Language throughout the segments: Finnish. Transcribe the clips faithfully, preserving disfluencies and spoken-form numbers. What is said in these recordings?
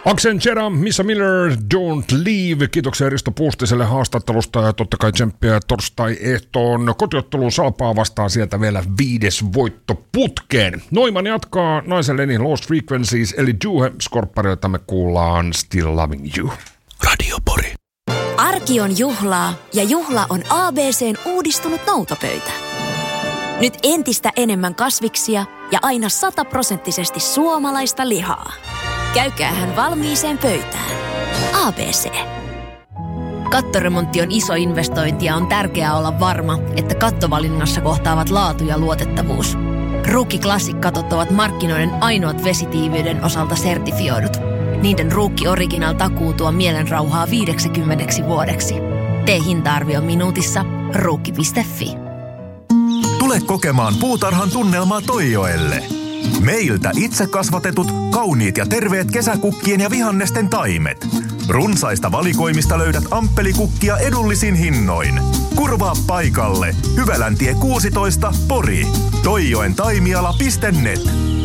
Accenture, Missä Miller, Don't Leave. Kiitoksia Risto Puustiselle haastattelusta ja totta kai tsemppiä torstai-ehtoon. Kotiottelun Salpaa vastaan sieltä vielä viides voitto putkeen. Noiman jatkaa naiselleni Lost Frequencies eli Juhe Skorpparilta me kuullaan Still Loving You. Radio Pori. Arki on juhlaa ja juhla on A B C:n uudistunut noutopöytä. Nyt entistä enemmän kasviksia ja aina sataprosenttisesti suomalaista lihaa. Käykäähän valmiiseen pöytään. A B C. Kattoremontti on iso investointi ja on tärkeää olla varma, että kattovalinnassa kohtaavat laatu ja luotettavuus. Ruukki Classic-katot ovat markkinoiden ainoat vesitiiviyden osalta sertifioidut. Niiden Ruukki Original takuu tuo mielenrauhaa viideksikymmeneksi vuodeksi. Tee hinta-arvio minuutissa. Ruukki piste fi. Tule kokemaan puutarhan tunnelmaa Toijoelle. Meiltä itse kasvatetut, kauniit ja terveet kesäkukkien ja vihannesten taimet. Runsaista valikoimista löydät amppelikukkia edullisin hinnoin. Kurvaa paikalle. Hyväläntie kuusitoista, Pori. toijoen taimiala piste net.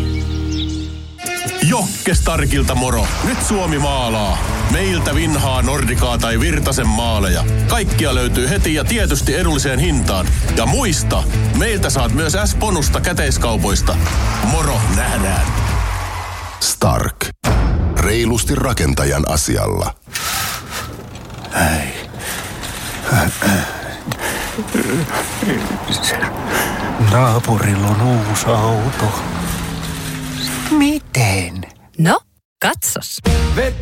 Jokke Starkilta moro. Nyt Suomi maalaa. Meiltä vinhaa Nordikaa tai Virtasen maaleja. Kaikkia löytyy heti ja tietysti edulliseen hintaan. Ja muista, meiltä saat myös S-bonusta käteiskaupoista. Moro, nähdään. Stark. Reilusti rakentajan asialla. Ei. Naapurilla on uusi auto. Miten? No, katsos.